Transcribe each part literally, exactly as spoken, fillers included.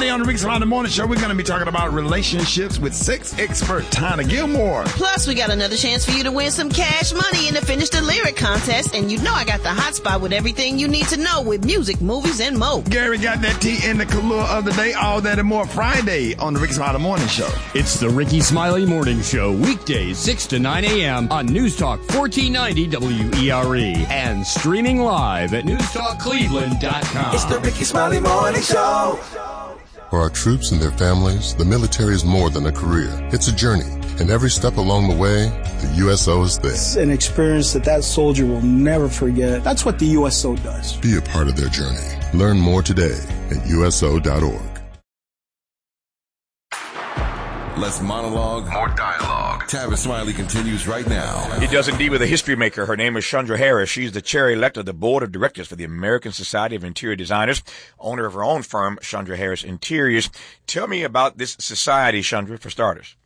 Smiley on the Ricky Smiley Morning Show. We're going to be talking about relationships with sex expert Tina Gilmore. Plus, we got another chance for you to win some cash money in the Finish the Lyric contest. And you know I got the hot spot with everything you need to know with music, movies, and more. Gary got that tea in the Kahlua of the day. All that and more Friday on the Ricky Smiley Morning Show. It's the Ricky Smiley Morning Show, weekdays six to nine a.m. on News Talk fourteen ninety W E R E and streaming live at news talk cleveland dot com. It's the Ricky Smiley Morning Show. For our troops and their families, the military is more than a career. It's a journey. And every step along the way, the U S O is there. It's an experience that that soldier will never forget. That's what the U S O does. Be a part of their journey. Learn more today at U S O dot org. Less monologue, more dialogue. Tavis Smiley continues right now. He does indeed with a history maker. Her name is Chandra Harris. She's the chair-elect of the Board of Directors for the American Society of Interior Designers, owner of her own firm, Chandra Harris Interiors. Tell me about this society, Chandra, for starters.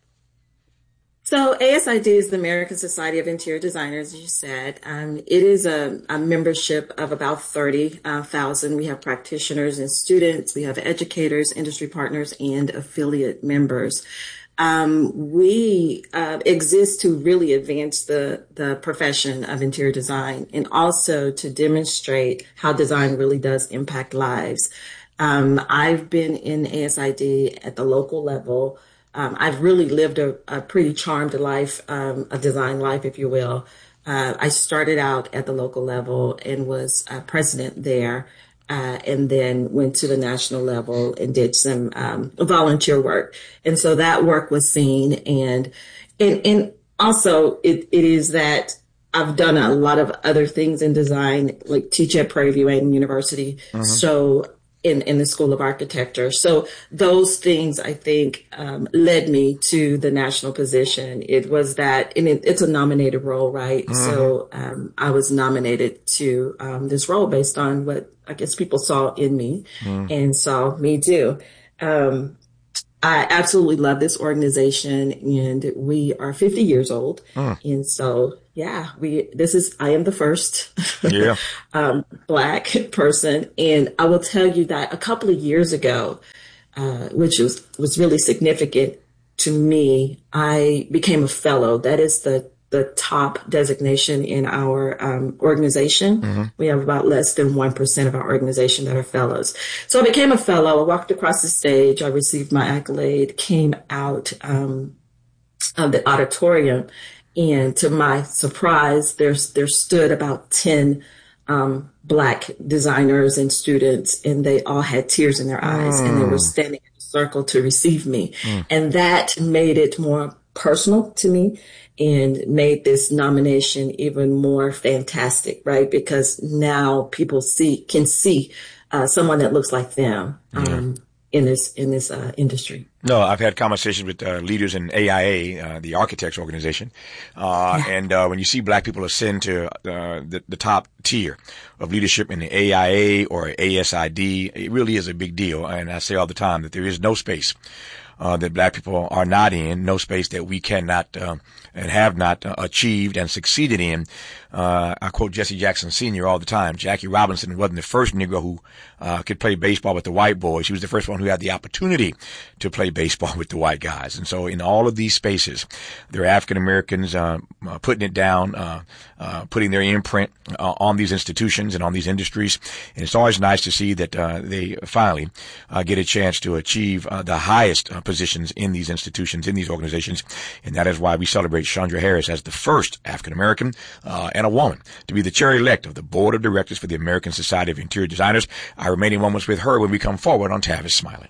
So A S I D is the American Society of Interior Designers, as you said. Um, it is a, a membership of about thirty thousand. We have practitioners and students. We have educators, industry partners, and affiliate members. Um, we uh, exist to really advance the, the profession of interior design and also to demonstrate how design really does impact lives. Um, I've been in A S I D at the local level. Um, I've really lived a, a pretty charmed life, um, a design life, if you will. Uh, I started out at the local level and was uh, president there. Uh, and then went to the national level and did some um, volunteer work. And so that work was seen. And and, and also it, it is that I've done a lot of other things in design, like teach at Prairie View A and M University. Mm-hmm. So in, in the School of Architecture. So those things, I think, um, led me to the national position. It was that, and it, it's a nominated role, right? Mm-hmm. So um, I was nominated to um, this role based on what I guess people saw in me mm. and saw me do. Um, I absolutely love this organization, and we are fifty years old. Mm. And so, yeah, we, this is, I am the first yeah. um, Black person. And I will tell you that a couple of years ago, uh, which was, was really significant to me, I became a fellow. That is the the top designation in our um, organization. Mm-hmm. We have about less than one percent of our organization that are fellows. So I became a fellow. I walked across the stage. I received my accolade, came out um, of the auditorium. And to my surprise, there's, there stood about ten um, Black designers and students, and they all had tears in their eyes, mm. and they were standing in a circle to receive me. Mm. And that made it more personal to me and made this nomination even more fantastic, right? Because now people see, can see uh, someone that looks like them um, yeah. in this, in this uh, industry. No, I've had conversations with uh, leaders in A I A, uh, the architects organization, uh, yeah. and uh, when you see Black people ascend to uh, the, the top tier of leadership in the A I A or A S I D, it really is a big deal. And I say all the time that there is no space Uh, that Black people are not in, no space that we cannot uh, and have not uh, achieved and succeeded in. Uh, I quote Jesse Jackson Senior all the time. Jackie Robinson wasn't the first Negro who uh, could play baseball with the white boys. She was the first one who had the opportunity to play baseball with the white guys. And so in all of these spaces, there are African Americans uh, uh, putting it down, uh, uh, putting their imprint uh, on these institutions and on these industries. And it's always nice to see that uh, they finally uh, get a chance to achieve uh, the highest uh, positions in these institutions, in these organizations. And that is why we celebrate Chandra Harris as the first African American uh, and a woman to be the chair-elect of the Board of Directors for the American Society of Interior Designers. Our remaining moments with her when we come forward on Tavis Smiley.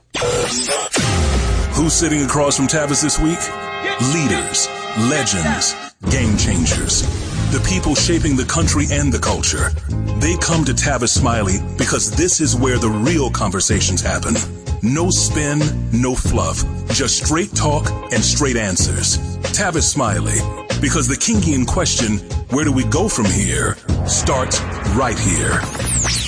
Who's sitting across from Tavis this week? Leaders, legends, game changers. The people shaping the country and the culture. They come to Tavis Smiley because this is where the real conversations happen. No spin, no fluff, just straight talk and straight answers. Tavis Smiley, because the Kingian question, where do we go from here, starts right here.